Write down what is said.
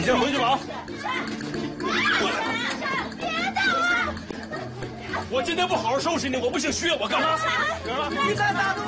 你先回去吧啊！过来！ 别打我！ 我今天不好好收拾你，我不姓薛，我干嘛？干嘛？ 你敢打的